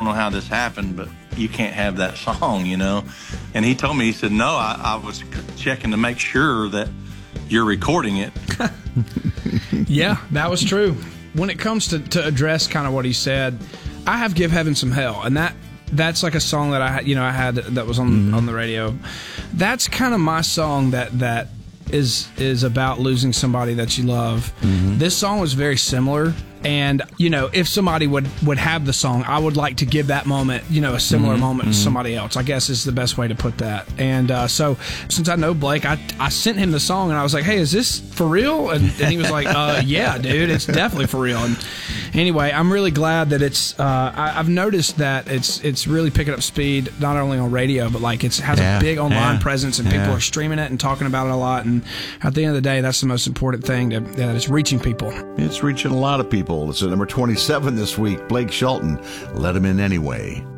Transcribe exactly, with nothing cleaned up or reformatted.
know how this happened, but you can't have that song, you know. And he told me, he said, no, I, I was checking to make sure that you're recording it. Yeah, that was true. When it comes to, to address kind of what he said, I have Give Heaven Some Hell, and that that's like a song that I you know I had that was on mm-hmm. on the radio. That's kind of my song that that is is about losing somebody that you love. Mm-hmm. This song was very similar. And, you know, if somebody would, would have the song, I would like to give that moment, you know, a similar mm-hmm. moment to mm-hmm. somebody else, I guess is the best way to put that. And uh, so since I know Blake, I, I sent him the song and I was like, hey, is this for real? And, and he was like, uh, yeah, dude, it's definitely for real. And anyway, I'm really glad that it's, uh, I, I've noticed that it's it's really picking up speed, not only on radio, but like it has yeah, a big online yeah, presence and yeah. people are streaming it and talking about it a lot. And at the end of the day, that's the most important thing, to, that it's reaching people. It's reaching a lot of people. It's at number twenty-seven this week. Blake Shelton, Let Him In Anyway.